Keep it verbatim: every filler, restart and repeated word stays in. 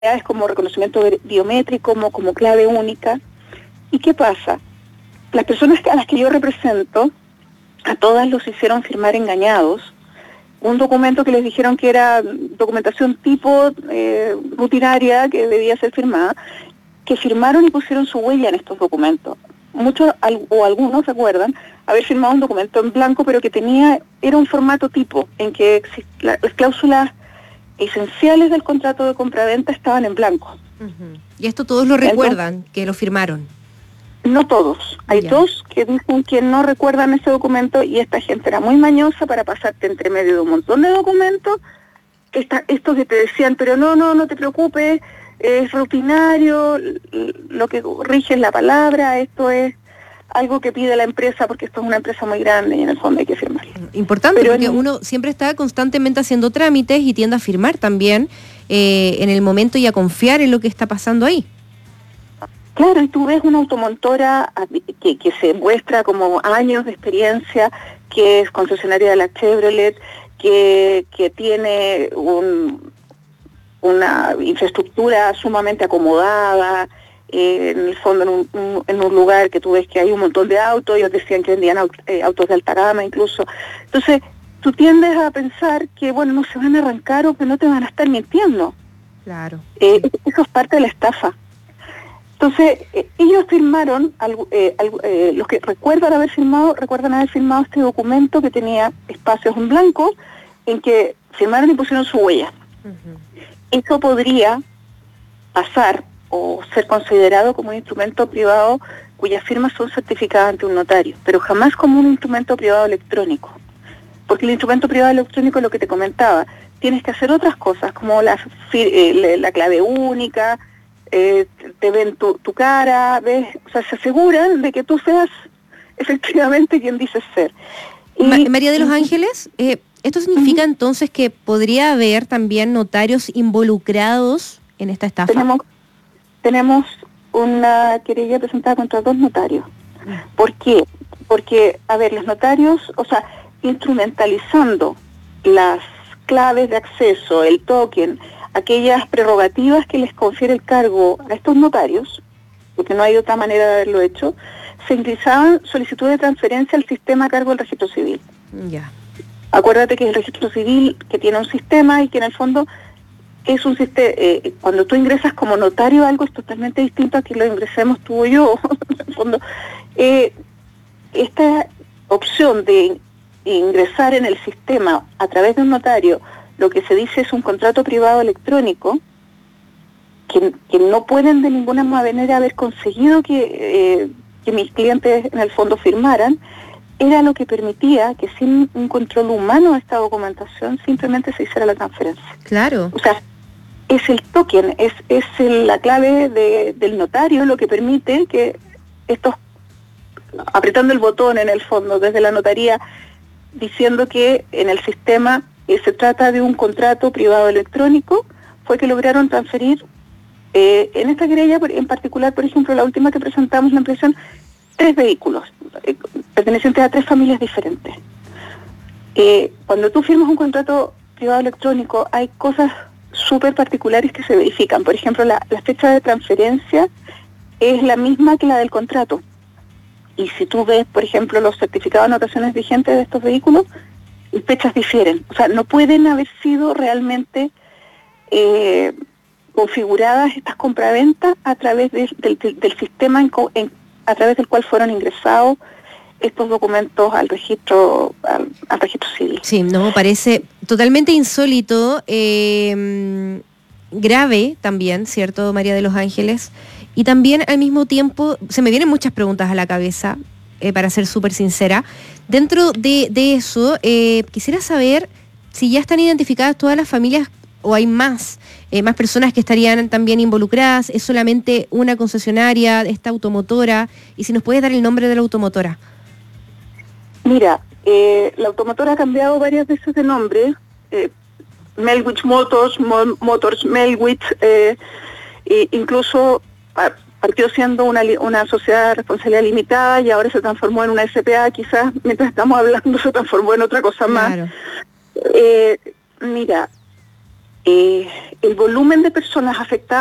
es como reconocimiento biométrico, como, como clave única. ¿Y qué pasa? Las personas a las que yo represento, a todas los hicieron firmar engañados un documento que les dijeron que era documentación tipo eh, rutinaria que debía ser firmada, que firmaron y pusieron su huella en estos documentos. Muchos al, o algunos recuerdan haber firmado un documento en blanco, pero que tenía era un formato tipo en que la, las cláusulas esenciales del contrato de compraventa estaban en blanco. Uh-huh. Y esto todos lo recuerdan, entonces, que lo firmaron. No todos. Hay ya. dos que dicen que no recuerdan ese documento, y esta gente era muy mañosa para pasarte entre medio de un montón de documentos. Esta, estos que te decían, pero no, no, no te preocupes, es rutinario, lo que rige es la palabra, esto es algo que pide la empresa porque esto es una empresa muy grande y en el fondo hay que firmar. Importante, pero porque en... uno siempre está constantemente haciendo trámites y tiende a firmar también eh, en el momento y a confiar en lo que está pasando ahí. Claro, y tú ves una automotora que, que se muestra como años de experiencia, que es concesionaria de la Chevrolet, que, que tiene un, una infraestructura sumamente acomodada, eh, en el fondo en un, un, en un lugar que tú ves que hay un montón de autos, ellos decían que vendían aut, eh, autos de alta gama incluso. Entonces, tú tiendes a pensar que, bueno, no se van a arrancar o que no te van a estar mintiendo. Claro. Eh, eso es parte de la estafa. Entonces, eh, ellos firmaron, algo, eh, algo, eh, los que recuerdan haber firmado, recuerdan haber firmado este documento que tenía espacios en blanco, en que firmaron y pusieron su huella. Uh-huh. Eso podría pasar o ser considerado como un instrumento privado cuyas firmas son certificadas ante un notario, pero jamás como un instrumento privado electrónico. Porque el instrumento privado electrónico es lo que te comentaba, tienes que hacer otras cosas, como la, eh, la clave única, eh, te ven tu, tu cara, ves, o sea, se aseguran de que tú seas efectivamente quien dices ser. Y, Ma- María de los Ángeles, eh, ¿esto significa uh-huh. entonces que podría haber también notarios involucrados en esta estafa? Tenemos, tenemos una querella presentada contra dos notarios. Uh-huh. ¿Por qué? Porque, a ver, los notarios, o sea, instrumentalizando las claves de acceso, el token, aquellas prerrogativas que les confiere el cargo a estos notarios, porque no hay otra manera de haberlo hecho, se ingresaban solicitudes de transferencia al sistema a cargo del registro civil. Ya. Yeah. Acuérdate que es el registro civil que tiene un sistema y que en el fondo es un sistema, eh, cuando tú ingresas como notario algo es totalmente distinto a que lo ingresemos tú o yo. En el fondo, eh, esta opción de ingresar en el sistema a través de un notario, lo que se dice es un contrato privado electrónico, que, que no pueden de ninguna manera haber conseguido que, eh, que mis clientes en el fondo firmaran, era lo que permitía que sin un control humano de esta documentación simplemente se hiciera la transferencia. Claro. O sea, es el token, es, es el, la clave de, del notario lo que permite que estos, apretando el botón en el fondo desde la notaría, diciendo que en el sistema eh, se trata de un contrato privado electrónico, fue que lograron transferir, eh, en esta querella en particular, por ejemplo, la última que presentamos, la impresión, tres vehículos, eh, pertenecientes a tres familias diferentes. Eh, cuando tú firmas un contrato privado electrónico, hay cosas súper particulares que se verifican. Por ejemplo, la, la fecha de transferencia es la misma que la del contrato. Y si tú ves, por ejemplo, los certificados de anotaciones vigentes de estos vehículos, las fechas difieren. O sea, no pueden haber sido realmente eh, configuradas estas compraventas a través de, del, del, del sistema en, en, a través del cual fueron ingresados estos documentos al registro al, al registro civil. Sí, no, parece totalmente insólito, eh, grave también, ¿cierto, María de los Ángeles? Y también al mismo tiempo se me vienen muchas preguntas a la cabeza, eh, para ser súper sincera. Dentro de, de eso, eh, quisiera saber si ya están identificadas todas las familias o hay más, eh, más personas que estarían también involucradas. ¿Es solamente una concesionaria, esta automotora? Y si nos puedes dar el nombre de la automotora. Mira, eh, la automotora ha cambiado varias veces de nombre. Eh, Melwich Motors, Mo- Motors Melwich, eh, e incluso partió siendo una, una sociedad de responsabilidad limitada y ahora se transformó en una S P A, quizás mientras estamos hablando se transformó en otra cosa más. Claro. Eh, mira, eh, el volumen de personas afectadas